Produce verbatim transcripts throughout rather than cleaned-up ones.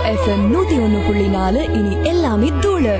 FM நூத்தி ஒன்னு புள்ளி நாலு இனி எல்லாமே தூளு.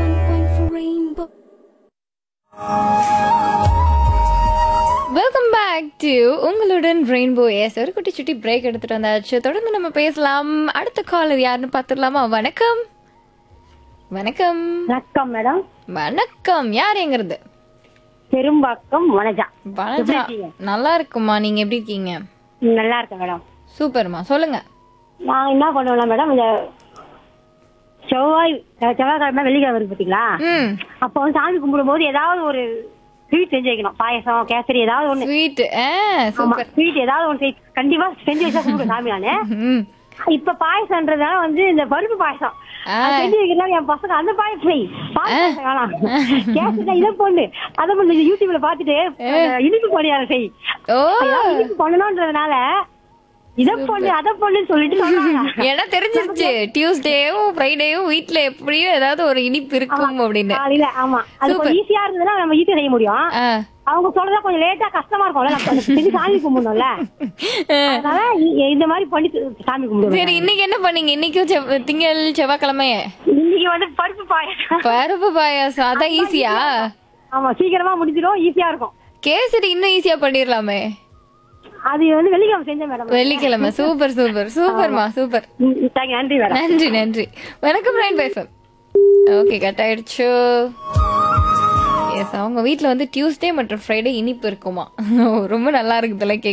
வெல்கம் பேக் டு உங்களுடன் ரெயின்போ. எஸ், ஒரு குட்டி சுட்டி பிரேக் எடுத்துட்டு வந்தாச்சு. தொடர்ந்து நம்ம பேசலாம். அடுத்த காலர் யாருன்னு பாத்துடலாமா? வணக்கம். வணக்கம். வணக்கம் மேடம். வணக்கம். யார் எங்கிறது? பெரும்பாக்கம் வனஜா. வனஜா, நல்லா இருக்குமா? நீங்க எப்படி இருக்கீங்க? நல்லா இருக்கேன் மேடம். சூப்பர்மா, சொல்லுங்க. நான் என்ன பண்ணுவேன் மேடம், இந்த செவ்வாய் செவ்வாய்க்கிழமை வெள்ளிக்கிழமை இருக்கு பாத்தீங்களா, ம் அப்ப வந்து சாமி கும்பிடும் போது ஏதாவது ஒரு ஸ்வீட் செஞ்சு வைக்கணும். பாயசம், கேசரி, ஏதாவது ஒண்ணு. ஸ்வீட். சூப்பர். ஸ்வீட் ஏதாவது ஒண்ணு செய்- கண்டிப்பா செஞ்சு வச்சா கும்பிடுவேன் சாமி நானு. ம் இப்ப பாயசம்ன்றதால வந்து இந்த பருப்பு பாயசம் ஆ. அது செஞ்சு வைக்கிறதால என் பசங்க அந்த பாயசம் செய், பாயசம் வேணாம், கேசரி இதை பொண்ணு அதை பொண்ணு யூடியூப்ல பாத்துட்டு அந்த இனிப்பு பணியாரம் செய், ஓ, ஏதாவது இனிப்பு பண்ணணும்ன்றதுனால இதை பொண்ணு அதை பொண்ணுன்னு சொல்லிட்டு சொல்றாங்க. ஏன்னா தெரிஞ்சிருச்சு டியூஸ்டேயும் ஃப்ரைடேயும் வீட்ல எப்படியும் ஏதாவது ஒரு இனிப்பு இருக்கும் அப்படின்னு. காலையில ஆமா, அது கொஞ்சம் ஈஸியா இருந்ததுன்னா நம்ம ஈஸியா செய்ய முடியும். ஆ. அவங்க சொல்றதா கொஞ்சம் லேட்டா கஷ்டமா இருக்கும்ல, நம்ம அதை செஞ்சு சாமி கும்பிடணும்ல, அதனால இ- இந்த மாதிரி பண்ணி சாமி கும்பிடுவோம். சரி, இன்னைக்கு என்ன பண்ணீங்க? இன்னைக்கும் செவ்- திங்கள் செவ்வாய்க்கிழமை இன்னைக்கு வந்து பருப்பு பாயசம். பருப்பு பாயாசம். அதான் ஈஸியா? ஆமா, சீக்கிரமா முடிஞ்சிடும், ஈஸியா இருக்கும். கேசரி இன்னும் ஈஸியா பண்ணிடலாமே. அது வந்து வெள்ளிக்கிழமை செஞ்சேன் மேடம். வெள்ளிக்கிழமை. சூப்பர் சூப்பர் சூப்பர்மா, சூப்பர். ம், தேங்க்யூ, நன்றி மேடம். நன்றி நன்றி. வணக்கம் ரெயின் பைஃபம். ஓகே, கட் ஆயிடுச்சு. எஸ், அவங்க வீட்ல வந்து டியூஸ்டே மற்றும் ஃப்ரைடே இனிப்பு இருக்குமா. ரொம்ப நல்லா இருக்குதுல கேட்க.